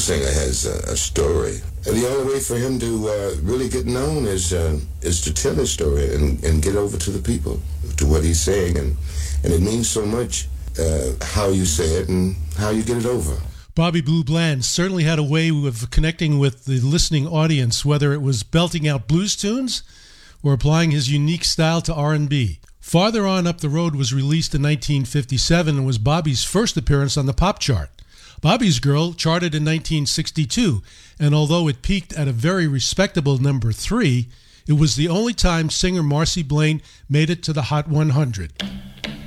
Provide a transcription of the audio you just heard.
singer has a story. And the only way for him to really get known is to tell his story and get over to the people, to what he's saying. And it means so much how you say it and how you get it over. Bobby Blue Bland certainly had a way of connecting with the listening audience, whether it was belting out blues tunes or applying his unique style to R&B. Farther On Up the Road was released in 1957 and was Bobby's first appearance on the pop chart. Bobby's Girl charted in 1962, and although it peaked at a very respectable number 3, it was the only time singer Marcy Blaine made it to the Hot 100.